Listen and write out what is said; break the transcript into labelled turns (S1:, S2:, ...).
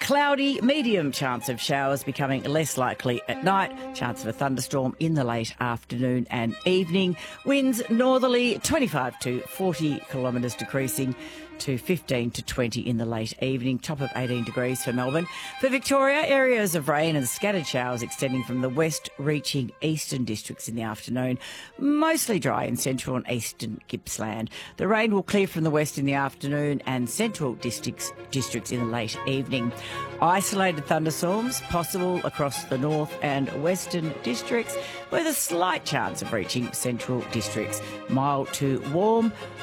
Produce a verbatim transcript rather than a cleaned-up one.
S1: Cloudy, medium chance of showers becoming less likely at night. Chance of a thunderstorm in the late afternoon and evening. Winds northerly twenty-five to forty kilometres, decreasing to fifteen to twenty in the late evening. Top of eighteen degrees for Melbourne. For Victoria, areas of rain and scattered showers extending from the west reaching eastern districts in the afternoon. Mostly dry in central and eastern Gippsland. The rain will clear from the west in the afternoon and central districts, districts in the late evening. Isolated thunderstorms possible across the north and western districts with a slight chance of reaching central districts. Mild to warm